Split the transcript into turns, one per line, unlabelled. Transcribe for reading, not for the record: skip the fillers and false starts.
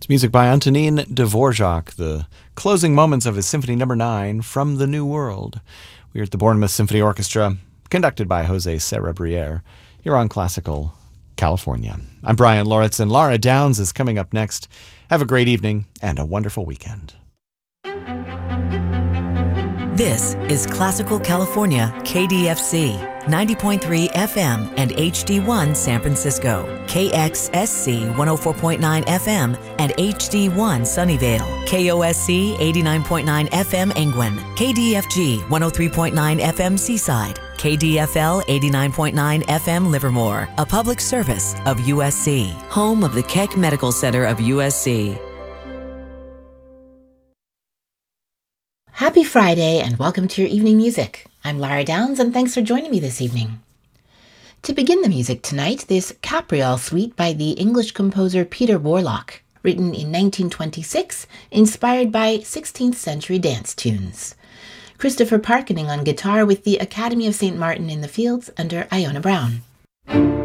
It's music by Antonin Dvorak, the closing moments of his Symphony No. 9, From the New World. We're at the Bournemouth Symphony Orchestra, conducted by Jose Serra-Briere, here on Classical California. I'm Brian Lauritsen. Laura Downs is coming up next. Have a great evening and a wonderful weekend.
This is Classical California, KDFC, 90.3 FM and HD1 San Francisco, KXSC 104.9 FM and HD1 Sunnyvale, KOSC 89.9 FM Angwin, KDFG 103.9 FM Seaside, KDFL 89.9 FM Livermore, a public service of USC, home of the Keck Medical Center of USC.
Happy Friday and welcome to your evening music. I'm Lara Downs and thanks for joining me this evening. To begin the music tonight, this Capriole suite by the English composer Peter Warlock, written in 1926, inspired by 16th century dance tunes. Christopher Parkening on guitar with the Academy of St. Martin in the Fields under Iona Brown.